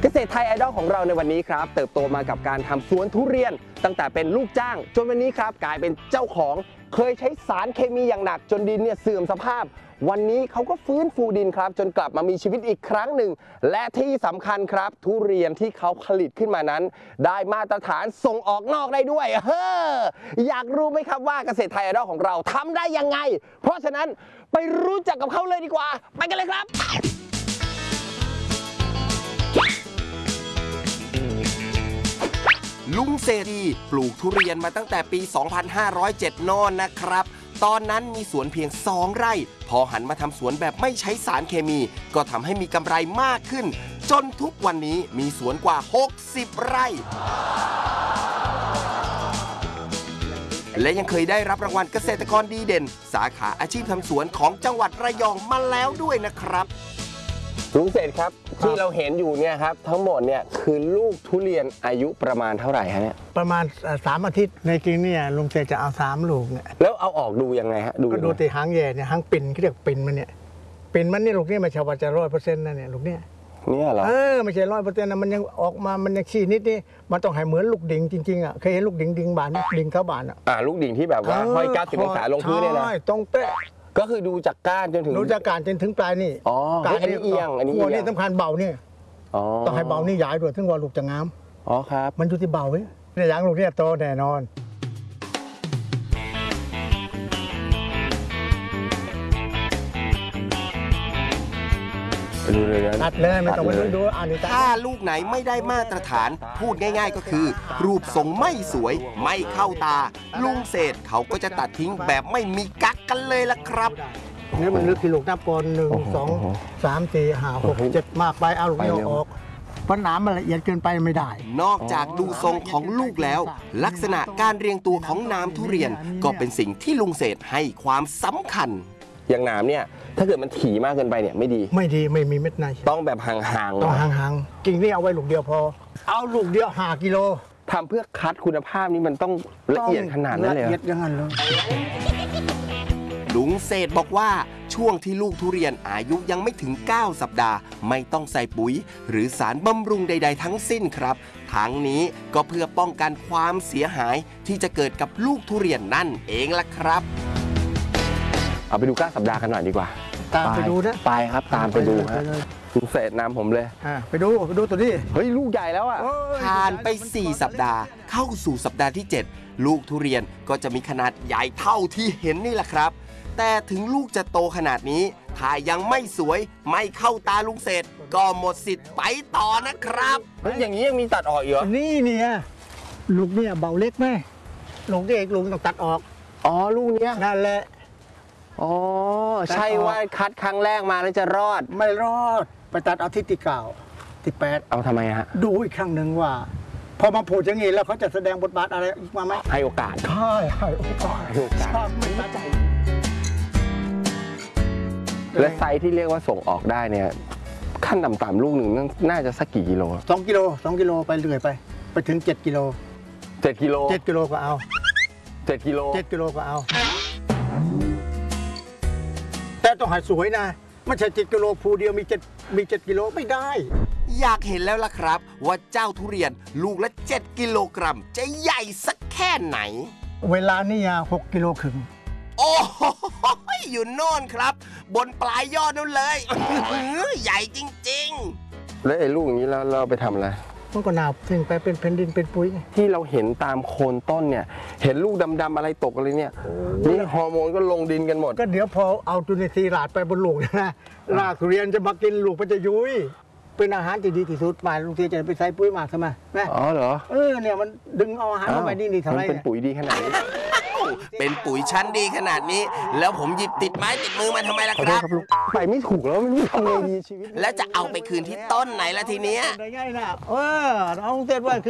เกษตรไทยไอดอลของเราในวันนี้ครับเติบโตมากับการทำสวนทุเรียนตั้งแต่เป็นลูกจ้างจนวันนี้ครับกลายเป็นเจ้าของเคยใช้สารเคมีอย่างหนักจนดินเนี่ยเสื่อมสภาพวันนี้เขาก็ฟื้นฟูดินครับจนกลับมามีชีวิตอีกครั้งหนึ่งและที่สำคัญครับทุเรียนที่เขาผลิตขึ้นมานั้นได้มาตรฐานส่งออกนอกได้ด้วยอยากรู้ไหมครับว่าเกษตรไทยไอดอลของเราทำได้ยังไงเพราะฉะนั้นไปรู้จักกับเขาเลยดีกว่าไปกันเลยครับลุงเศรษฐีปลูกทุเรียนมาตั้งแต่ปี 2507 โน่นนะครับ ตอนนั้นมีสวนเพียง 2 ไร่ พอหันมาทำสวนแบบไม่ใช้สารเคมี ก็ทำให้มีกำไรมากขึ้น จนทุกวันนี้มีสวนกว่า 60 ไร่ และยังเคยได้รับรางวัลเกษตรกรดีเด่น สาขาอาชีพทำสวนของจังหวัดระยองมาแล้วด้วยนะครับลุงเศรษฐครับที่เราเห็นอยู่เนี่ยครับทั้งหมดเนี่ยคือลูกทุเรียนอายุประมาณเท่าไหร่ฮะเนี่ยประมาณ3 อาทิตย์ในจริงเนี่ยลุงเศรษฐจะเอา3 ลูกเนี่ยแล้วเอาออกดูยังไงฮะก็ดูตีหางแย่เนี่ยหางปิ่นเขาเรียกปิ่นมันเนี่ยปิ่นมันนี่ลูกนี่ไม่ใช่ว่าจะ100%นะเนี่ยลูกเนี่ยเหรอไม่ใช่100%นะมันยังออกมามันยังชี้นิดนี่มันต้องให้เหมือนลูกดิ่งจริงๆอ่ะเคยเห็นลูกดิ่งบานไหมดิ่งเข้าบานอ่ะลูกดิ่งที่แบบว่าห้อย90 องศาลงพื้นเนี่ยนะใช่ตรงเป๊ะก็คือดูจากก้านจนถึงดูจากก้านจนถึงปลายนี่ก้านนี้เอียงอันนี้นี่สำคัญเบาเนี่ยต้องให้เบานี่ย้ายด้วยถึงว่าลูกจะงามครับมันอยู่ที่เบาเว้ยเนี่ยอย่างลูกเนี่ยโตแน่นอนตัดเลยไม่ต้องไปดูถ้าลูกไหนไม่ได้มาตรฐานพูดง่ายๆก็คือ รูปทรงไม่สวยไม่เข้าตาลุงเศรษฐเขาก็จะตัดทิ้งแบบไม่มีกั๊กกันเลยล่ะครับนี่มันลึกที่ลูกนับก่อน1 2 3 4 5 6 7มากไปเอาลูกเดียวออกเพราะน้ำมันละเอียดเกินไปไม่ได้นอกจากดูทรงของลูกแล้วลักษณะการเรียงตัวของน้ำทุเรียนก็เป็นสิ่งที่ลุงเศรษฐให้ความสำคัญอย่างน้ำเนี่ยถ้าเกิดมันถี่มากเกินไปเนี่ยไม่ดีไม่มีเม็ดในต้องแบบห่างๆต้องห่างๆกิ่งนี่เอาไว้ลูกเดียวพอเอาลูกเดียว5 กิโลทำเพื่อคัดคุณภาพนี้มันต้องละเอียดขนาดนั้นเลยละเอียดอย่างนั้นเลยลุงเศรษฐบอกว่าช่วงที่ลูกทุเรียนอายุยังไม่ถึง9 สัปดาห์ไม่ต้องใส่ปุ๋ยหรือสารบำรุงใดๆทั้งสิ้นครับทั้งนี้ก็เพื่อป้องกันความเสียหายที่จะเกิดกับลูกทุเรียนนั่นเองล่ะครับเอาไปดู9 สัปดาห์กันหน่อยดีกว่าตามไปดูนะไปครับตามไปดูฮะลุงเศรษฐนำผมเลยไปดูตัวนี้เฮ้ยลูกใหญ่แล้วอ่ะผ่านไป4 สัปดาห์เข้าสู่สัปดาห์ที่ 7ลูกทุเรียนก็จะมีขนาดใหญ่เท่าที่เห็นนี่แหละครับแต่ถึงลูกจะโตขนาดนี้ถ้ายังไม่สวยไม่เข้าตาลุงเศรษฐก็หมดสิทธิ์ไปต่อนะครับอย่างนี้ยังมีตัดออกอีกเหรอนี่เนี่ยลูกเนี่ยเบาเล็กไหมลูกเอกลุงต้องตัดออกลูกเนี้ยนั่นแหละใช่ว่าคัดครั้งแรกมาแล้วจะรอดไม่รอดไปตัดเอาที่9 ที่ 8 เอาทำไมฮะดูอีกครั้งหนึ่งว่าพอมาพูดอย่างนี้แล้วเขาจะแสดงบทบาทอะไรอีกมาไหมให้โอกาสให้โอกาสไม่ตั้งใจและไซส์ที่เรียกว่าส่งออกได้เนี่ยขั้นต่ำๆลูกหนึ่งน่าจะสักกี่กิโล 2 กิโลไปเรื่อยไปถึง7 กิโล 7 กิโล 7 กิโลก็เอา 7 กิโลก็เอาแต่ต้องหาสวยนะไม่ใช่7 กิโลภูเดียวมี7 กิโลไม่ได้อยากเห็นแล้วล่ะครับว่าเจ้าทุเรียนลูกละ7 กิโลกรัมจะใหญ่สักแค่ไหนเวลานี่6 กิโลครึ่งโอ้โหอยู่โน่นครับบนปลายยอดนู่นเลยใหญ่จริงๆแล้วไอ้ลูกนี้แล้วเราไปทำอะไรมันก็หนาทิ้งไปเป็นแผ่นดินเป็นปุ๋ยที่เราเห็นตามโคนต้นเนี่ยเห็นลูกดำๆอะไรตกอะไรเนี่ยนี่ฮอร์โมนก็ลงดินกันหมดก็เดี๋ยวพอเอาจุลินทรีย์ราดไปบนลูกนะรากทุเรียนจะมากินลูกมันจะยุยเป็นอาหารที่ดีที่สุดมาลุงเทียจะไปใส่ปุ๋ยมากทำไมเหรอเนี่ยมันดึงเอาอาหารมาไปนี่ทำไมเป็นปุ๋ยดีขนาดนี้เป็นปุ๋ยชั้นดีขนาดนี้แล้วผมหยิบติดไม้ติดมือมาทำไมล่ะครับไปไม่ถูกแล้วไม่รู้ทำไงดีชีวิตแล้วจะเอาไปคืนที่ต้นไหนล่ะทีเนี้ยได้ไงนะเอาเสร็จว่า